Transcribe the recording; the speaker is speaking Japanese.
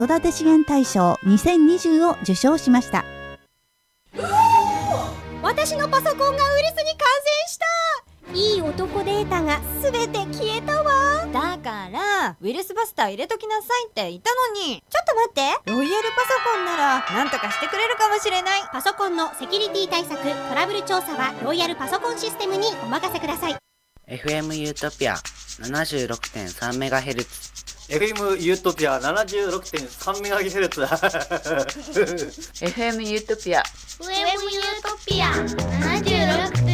育て資源大賞2020を受賞しました。 私のパソコンがウイルスに感染した。いい男データがすべて消えたわ。 だからウイルスバスター入れときなさいって言ったのに。 ちょっと待って、 ロイヤルパソコンならなんとかしてくれるかもしれない。 パソコンのセキュリティ対策、トラブル調査はロイヤルパソコンシステムにお任せください。 FM ユートピア 76.3MHz FM ユートピア 76.3MHz FM ユートピアウェブユートピア76